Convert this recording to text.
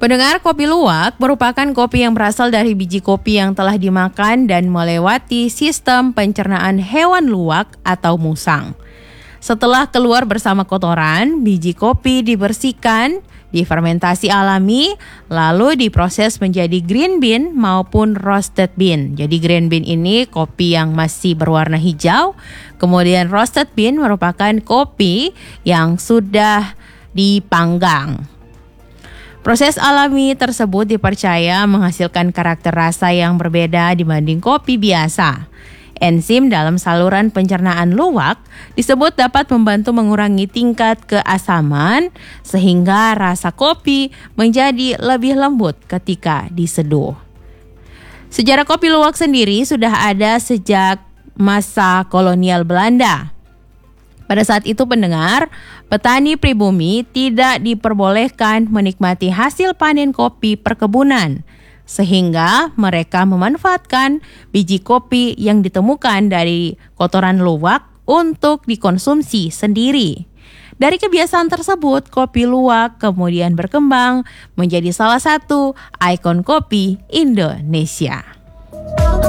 Pendengar, kopi luwak merupakan kopi yang berasal dari biji kopi yang telah dimakan dan melewati sistem pencernaan hewan luwak atau musang. Setelah keluar bersama kotoran, biji kopi dibersihkan, difermentasi alami, lalu diproses menjadi green bean maupun roasted bean. Jadi green bean ini kopi yang masih berwarna hijau, kemudian roasted bean merupakan kopi yang sudah dipanggang. Proses alami tersebut dipercaya menghasilkan karakter rasa yang berbeda dibanding kopi biasa. Enzim dalam saluran pencernaan luwak disebut dapat membantu mengurangi tingkat keasaman sehingga rasa kopi menjadi lebih lembut ketika diseduh. Sejarah kopi luwak sendiri sudah ada sejak masa kolonial Belanda. Pada saat itu pendengar, petani pribumi tidak diperbolehkan menikmati hasil panen kopi perkebunan, sehingga mereka memanfaatkan biji kopi yang ditemukan dari kotoran luwak untuk dikonsumsi sendiri. Dari kebiasaan tersebut, kopi luwak kemudian berkembang menjadi salah satu ikon kopi Indonesia.